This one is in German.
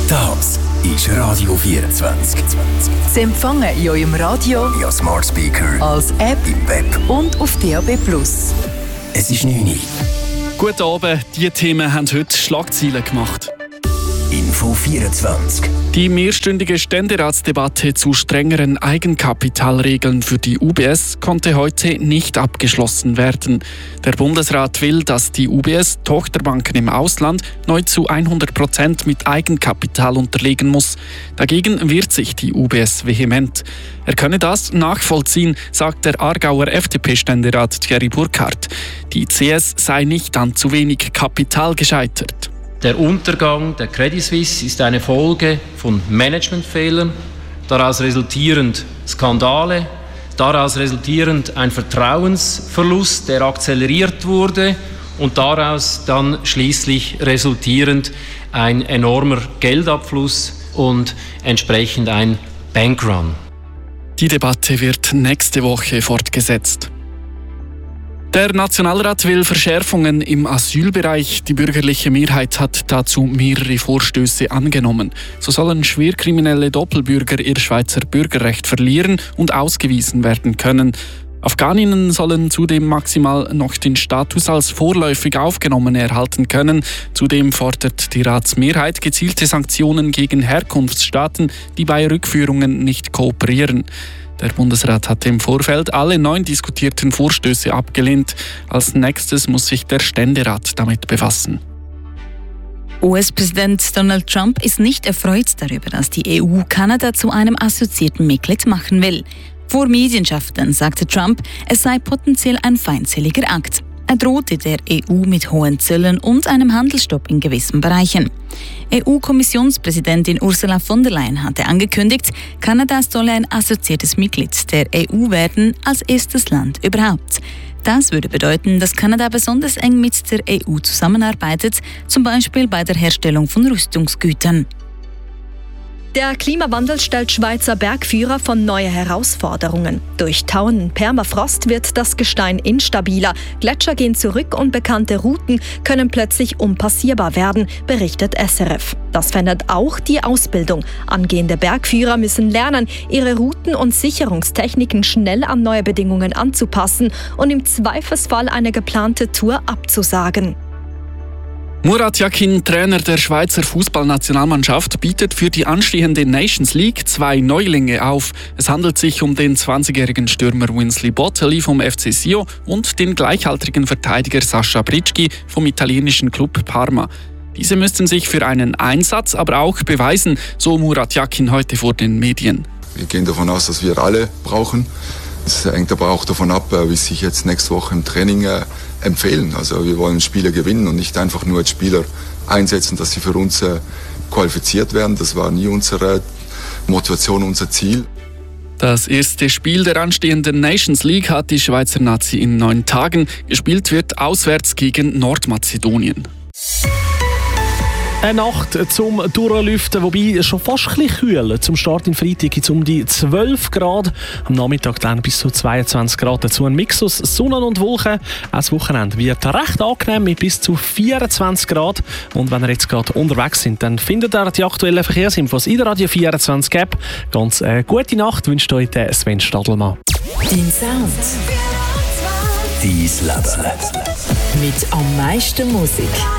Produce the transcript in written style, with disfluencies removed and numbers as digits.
Das ist Radio 24. Sie empfangen in eurem Radio, via Smart Speaker, als App im Web und auf DAB+. Es ist 9 Uhr. Guten Abend, diese Themen haben heute Schlagzeilen gemacht. Info 24. Die mehrstündige Ständeratsdebatte zu strengeren Eigenkapitalregeln für die UBS konnte heute nicht abgeschlossen werden. Der Bundesrat will, dass die UBS Tochterbanken im Ausland neu zu 100% mit Eigenkapital unterlegen muss. Dagegen wehrt sich die UBS vehement. Er könne das nachvollziehen, sagt der Aargauer FDP-Ständerat Thierry Burkhardt. Die CS sei nicht an zu wenig Kapital gescheitert. Der Untergang der Credit Suisse ist eine Folge von Managementfehlern, daraus resultierend Skandale, daraus resultierend ein Vertrauensverlust, der akzeleriert wurde und daraus dann schließlich resultierend ein enormer Geldabfluss und entsprechend ein Bankrun. Die Debatte wird nächste Woche fortgesetzt. Der Nationalrat will Verschärfungen im Asylbereich. Die bürgerliche Mehrheit hat dazu mehrere Vorstöße angenommen. So sollen schwerkriminelle Doppelbürger ihr Schweizer Bürgerrecht verlieren und ausgewiesen werden können. Afghaninnen sollen zudem maximal noch den Status als vorläufig Aufgenommene erhalten können. Zudem fordert die Ratsmehrheit gezielte Sanktionen gegen Herkunftsstaaten, die bei Rückführungen nicht kooperieren. Der Bundesrat hat im Vorfeld alle 9 diskutierten Vorstöße abgelehnt. Als nächstes muss sich der Ständerat damit befassen. US-Präsident Donald Trump ist nicht erfreut darüber, dass die EU Kanada zu einem assoziierten Mitglied machen will. Vor Medienschaffenden sagte Trump, es sei potenziell ein feindseliger Akt. Er drohte der EU mit hohen Zöllen und einem Handelsstopp in gewissen Bereichen. EU-Kommissionspräsidentin Ursula von der Leyen hatte angekündigt, Kanada solle ein assoziiertes Mitglied der EU werden, als erstes Land überhaupt. Das würde bedeuten, dass Kanada besonders eng mit der EU zusammenarbeitet, zum Beispiel bei der Herstellung von Rüstungsgütern. Der Klimawandel stellt Schweizer Bergführer vor neue Herausforderungen. Durch Tauen, Permafrost wird das Gestein instabiler, Gletscher gehen zurück und bekannte Routen können plötzlich unpassierbar werden, berichtet SRF. Das verändert auch die Ausbildung. Angehende Bergführer müssen lernen, ihre Routen und Sicherungstechniken schnell an neue Bedingungen anzupassen und im Zweifelsfall eine geplante Tour abzusagen. Murat Yakin, Trainer der Schweizer Fußballnationalmannschaft, bietet für die anstehende Nations League 2 Neulinge auf. Es handelt sich um den 20-jährigen Stürmer Winsley Botticelli vom FC Sio und den gleichaltrigen Verteidiger Sascha Bricchi vom italienischen Club Parma. Diese müssten sich für einen Einsatz aber auch beweisen, so Murat Yakin heute vor den Medien. Wir gehen davon aus, dass wir alle brauchen. Es hängt aber auch davon ab, wie sich jetzt nächste Woche im Training empfehlen. Also wir wollen Spieler gewinnen und nicht einfach nur als Spieler einsetzen, dass sie für uns qualifiziert werden. Das war nie unsere Motivation, unser Ziel. Das erste Spiel der anstehenden Nations League hat die Schweizer Nazi in 9 Tagen. Gespielt wird auswärts gegen Nordmazedonien. Eine Nacht zum Durchlüften, wobei schon fast ein bisschen kühl. Zum Start in Freitag gibt es um die 12 Grad. Am Nachmittag dann bis zu 22 Grad. Dazu ein Mix aus Sonne und Wolken. Auch das Wochenende wird recht angenehm mit bis zu 24 Grad. Und wenn ihr jetzt gerade unterwegs sind, dann findet ihr die aktuellen Verkehrsinfos in der Radio 24 App. Ganz gute Nacht wünscht euch der Sven Stadelmann. Dein Sound. Dein Leben. Mit am meisten Musik.